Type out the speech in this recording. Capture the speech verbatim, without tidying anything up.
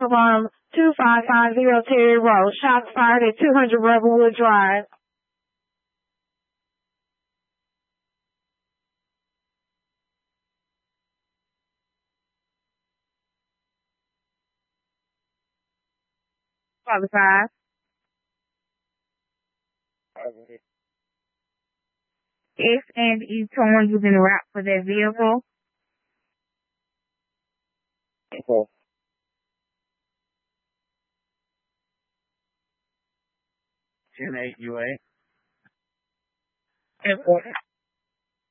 From two five five zero Terry Road. Shots fired at two hundred Rebelwood Drive. Five five. If and if someone was en route for that vehicle. Okay. ten eight U A. Important.